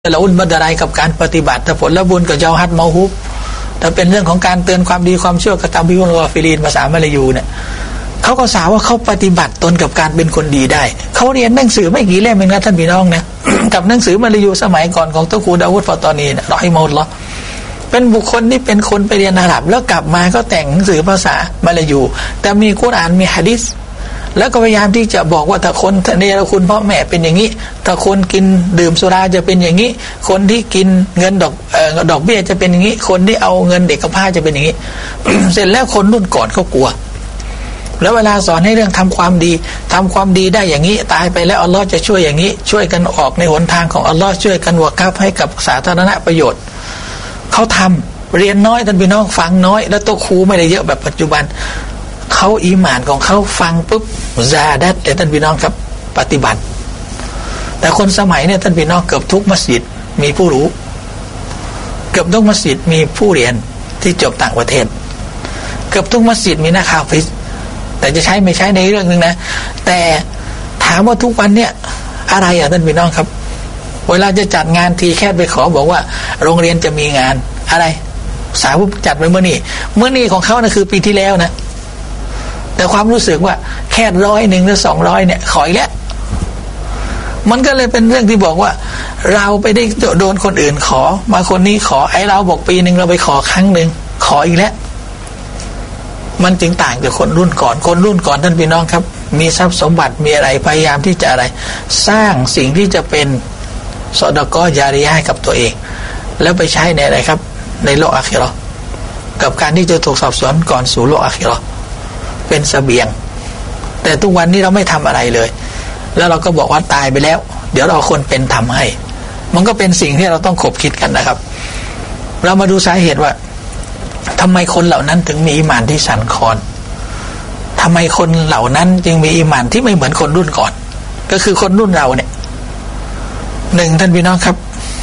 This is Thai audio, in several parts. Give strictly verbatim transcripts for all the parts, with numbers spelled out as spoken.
ละอุนบัดอะไรกับการปฏิบัติแต่ผลละบุญกับเจ้าฮัดเมาฮุบแต่เป็นเรื่องของการเตือนความดีความชั่วกระทำบิวลฟิลีนภาษามลายูเนี่ยเขาก็สาวว่าเขาปฏิบัติตนกับการเป็นคนดีได้เขาเรียนหนังสือไม่กี่เล่มเองนะท่านพี่น้องนะ กับหนังสือมลายูสมัยก่อนของตุกูดาวุฒฟาตอนีนะรอฮิมะฮุลลอฮ์เป็นบุคคลที่เป็นคนไปเรียนอาหรับแล้วกลับมาก็แต่งหนังสือภาษามลายูแต่มีกุรอานมีหะดีษแล้วก็พยายามที่จะบอกว่าถ้าคนเนรคุณพ่อแม่เป็นอย่างนี้ถ้าคนกินดื่มสุราจะเป็นอย่างนี้คนที่กินเงินดอกเอ่อดอกเบี้ยจะเป็นอย่างนี้คนที่เอาเงินเด็กกำพร้าจะเป็นอย่างนี้ เสร็จแล้วคนรุ่นก่อนเขากลัวแล้วเวลาสอนให้เรื่องทำความดีทำความดีได้อย่างนี้ตายไปแล้วอัลลอฮ์จะช่วยอย่างนี้ช่วยกันออกในหนทางของอัลลอฮ์ช่วยกันวะกัฟให้กับสาธารณประโยชน์เขาทำเรียนน้อยท่านพี่น้องฟังน้อยแล้วโต๊ะครูไม่ได้เยอะแบบปัจจุบันเขาอีหม่านของเขาฟังปุ๊บซาดัตแต่ท่านพี่น้องครับปฏิบัติแต่คนสมัยเนี่ยท่านพี่น้องเกือบทุกมัสยิดมีผู้รู้เกือบทุกมัสยิดมีผู้เรียนที่จบต่างประเทศเกือบทุกมัสยิดมีนักฮาฟิซแต่จะใช้ไม่ใช้ในเรื่องนึงนะแต่ถามว่าทุกวันเนี่ยอะไรอ่ะท่านพี่น้องครับเวลาจะจัดงานทีแค่ไปขอบอกว่าโรงเรียนจะมีงานอะไรสาวจัดไปเมื่อนี้เมื่อนี้ของเขานะคือปีที่แล้วนะแต่ความรู้สึกว่าแค่ร้อยหนึ่งหรือสองร้อยเนี่ยขออีกแล้วมันก็เลยเป็นเรื่องที่บอกว่าเราไปได้โดนคนอื่นขอมาคนนี้ขอไอ้เราบอกปีหนึ่งเราไปขอครั้งหนึ่งขออีกแล้วมันจึงต่างจากคนรุ่นก่อนคนรุ่นก่อนท่านพี่น้องครับมีทรัพย์สมบัติมีอะไรพยายามที่จะอะไรสร้างสิ่งที่จะเป็นซอดะกอฮ์ญาริยะห์ให้กับตัวเองแล้วไปใช้ในอะไรครับในโลกอาคิเราะห์กับการที่จะถูกสอบสวนก่อนสู่โลกอาคิเราะห์เป็นเสบียงแต่ทุกวันนี้เราไม่ทำอะไรเลยแล้วเราก็บอกว่าตายไปแล้วเดี๋ยวเราคนเป็นทำให้มันก็เป็นสิ่งที่เราต้องคบคิดกันนะครับเรามาดูสาเหตุว่าทำไมคนเหล่านั้นถึงมีอีหม่านที่สั่นคลอนทำไมคนเหล่านั้นจึงมีอีหม่านที่ไม่เหมือนคนรุ่นก่อนก็คือคนรุ่นเราเนี่ยหนึ่งท่านพี่น้องครับ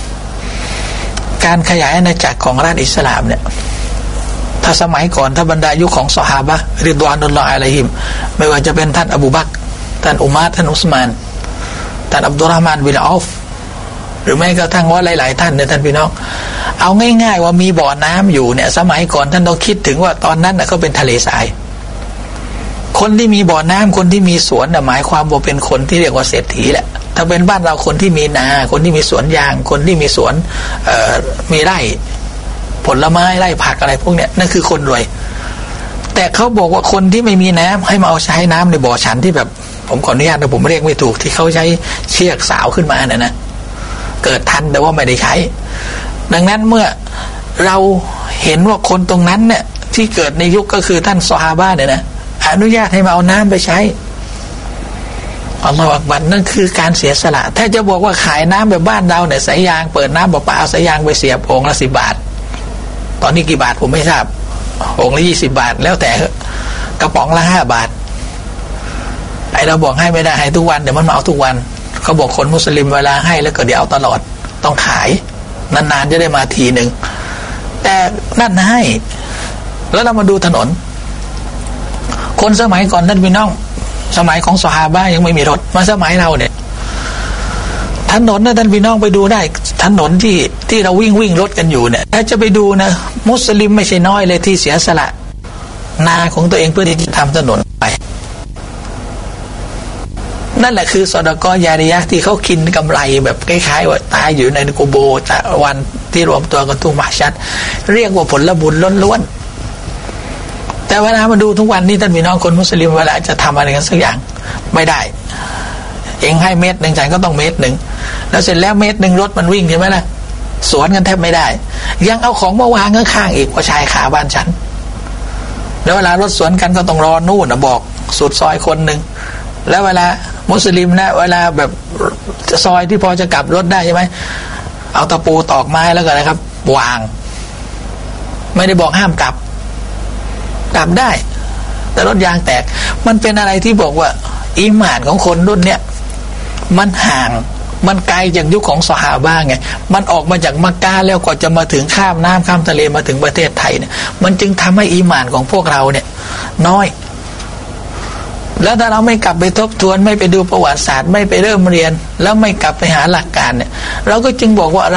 การขยายอาณาจักรของรัฐอิสลามเนี่ยถ้าสมัยก่อนถ้าบรรดายุคของซอฮาบะห์ริฎวานุลลอฮิอะลัยฮิมไม่ว่าจะเป็นท่านอบูบักรท่านอุมัรท่านอุสมานท่านอับดุลเราะห์มานบินออฟหรือแม้กระทั่งว่าหลายๆท่านเนี่ยท่านพี่น้องเอาง่ายๆว่ามีบ่อน้ำอยู่เนี่ยสมัยก่อนท่านต้องคิดถึงว่าตอนนั้นน่ะเขาเป็นทะเลทรายคนที่มีบ่อน้ำคนที่มีสวนน่ะหมายความว่าเป็นคนที่เรียกว่าเศรษฐีแหละถ้าเป็นบ้านเราคนที่มีนาคนที่มีสวนยางคนที่มีสวนเอ่อมีไร่ผลไม้ไร่ผักอะไรพวกเนี้ยนั่นคือคนรวยแต่เขาบอกว่าคนที่ไม่มีน้ำให้มาเอาใช้น้ำในบ่อฉันที่แบบผมขออนุญาตนะผมเรียกไม่ถูกที่เขาใช้เชือกสาวขึ้นมาเนี่ยนะเกิดทันแต่ว่าไม่ได้ใช้ดังนั้นเมื่อเราเห็นว่าคนตรงนั้นเนี่ยที่เกิดในยุคก็คือท่านซอฮาบะห์เนี่ยนะอนุญาตให้มาเอาน้ำไปใช้อัลลอฮฺอักบัรนั่นคือการเสียสละถ้าจะบอกว่าขายน้ำแบบบ้านเราเนี่ยสายยางเปิดน้ำประปาเอาสายยางไปเสียบองค์ละสิบบาทตอนนี้กี่บาทผมไม่ทราบองค์ละยี่สิบบาทแล้วแต่กระป๋องละห้าบาทไอเราบอกให้ไม่ได้ให้ทุกวันเดี๋ยวมันมาเอาทุกวันเขาบอกคนมุสลิมเวลาให้แล้วก็เดี๋ยวเอาตลอดต้องขายนานๆจะได้มาทีหนึ่งแต่นั่นให้แล้วเรามาดูถนนคนสมัยก่อนท่านพี่น้องสมัยของซอฮาบะห์ยังไม่มีรถมาสมัยเราเนี่ยถนนนะท่านพี่น้องไปดูได้ถนนที่ที่เราวิ่งวิ่งรถกันอยู่เนี่ยถ้าจะไปดูนะมุสลิมไม่ใช่น้อยเลยที่เสียสละนาของตัวเองเพื่อที่จะทำถนนไปนั่นแหละคือซอดะกอฮ์ญาริยะห์ที่เขากินกำไรแบบคล้ายๆว่าตายอยู่ในกุโบร์วันที่รวมตัวกันทุกมหชัดเรียกว่าผลบุญล้วนๆแต่เวลามาดูทุกวันนี้ท่านพี่น้องคนมุสลิมเวลาจะทำอะไรกันสักอย่างไม่ได้เองให้เมตรหนึ่งฉันก็ต้องเมตรหนึ่งแล้วเสร็จแล้วเมตรหนึ่งรถมันวิ่งใช่ไหมล่ะสวนกันแทบไม่ได้ยังเอาของมาวางข้างๆอีกว่าชายขาบ้านฉันแล้วเวลารถสวนกันก็ต้องรอนู่นนะบอกสุดซอยคนหนึ่งแล้วเวลามุสลิมนะเวลาแบบซอยที่พอจะกลับรถได้ใช่ไหมเอาตะปูตอกไม้แล้วก็นะครับวางไม่ได้บอกห้ามกลับกลับได้แต่รถยางแตกมันเป็นอะไรที่บอกว่าอีหม่านของคนรุ่นเนี้ยมันห่างมันไกลจากยุคของซอฮาบะห์ไงมันออกมาจากมักกะฮ์แล้วก็จะมาถึงข้ามน้ำข้ามทะเลมาถึงประเทศไทยเนี่ยมันจึงทำให้อีหม่านของพวกเราเนี่ยน้อยแล้วถ้าเราไม่กลับไปทบทวนไม่ไปดูประวัติศาสตร์ไม่ไปเริ่มเรียนแล้วไม่กลับไปหาหลักการเนี่ยเราก็จึงบอกว่า